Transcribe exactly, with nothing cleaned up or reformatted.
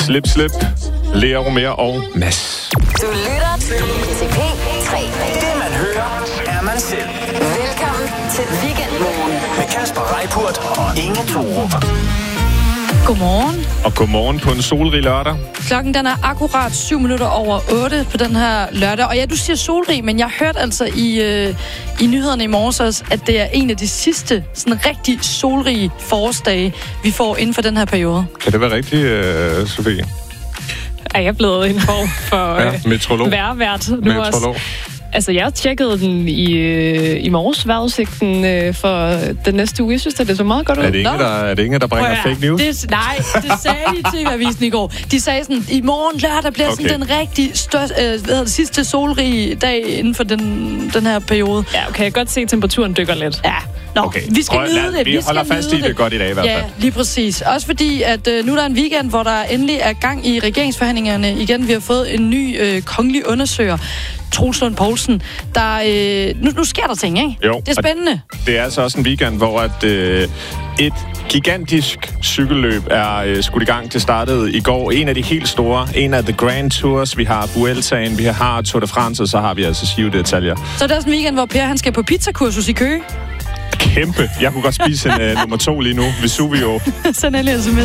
Slip, slip. Lea Romer og Mads. Du lytter til P tre. Det, man hører, er man selv. Velkommen til Weekendmorgen Med Kasper Reippurt og Inge Thorup. Godmorgen. Og godmorgen på en solrig lørdag. Klokken den er akkurat syv minutter over otte på den her lørdag. Og ja, du siger solrig, men jeg hørte altså i, øh, i nyhederne i morges også, at det er en af de sidste sådan rigtig solrige forårsdage, vi får inden for den her periode. Kan det være rigtigt, øh, Sofie? Er jeg blevet en form for ja, meteorolog. vejrvært nu meteorolog. også? Altså, jeg tjekkede den i, øh, i morges, vejrudsigten øh, for den næste uge. Jeg synes, at det så meget godt ud. Er det ingen, der, er det ingen, der bringer fake news? Det, nej, det sagde de til T V-avisen i går. De sagde sådan, i morgen lørdag bliver okay. sådan den rigtig største, øh, hvad hedder det, sidste solrige dag inden for den, den her periode. Ja, okay, jeg kan godt se, at temperaturen dykker lidt. Ja, nå, okay. vi skal Hold, nyde det. Vi, vi holder fast i det godt i dag i hvert fald. Ja, lige præcis. Også fordi, at øh, nu er der en weekend, hvor der endelig er gang i regeringsforhandlingerne igen. Vi har fået en ny øh, kongelig undersøger, Troels Lund Poulsen, der... Øh, nu, nu sker der ting, ikke? Jo. Det er spændende. Det er altså også en weekend, hvor at, øh, et gigantisk cykelløb er øh, skudt i gang. Det startede i går. En af de helt store. En af The Grand Tours. Vi har Vueltaen, vi har Tour de France, og så har vi altså Giro d'Italia. Så det er også en weekend, hvor Per han skal på pizzakursus i Køge. Kæmpe. Jeg kunne godt spise en uh, nummer to lige nu. Vesuvio. Send endelig en sms.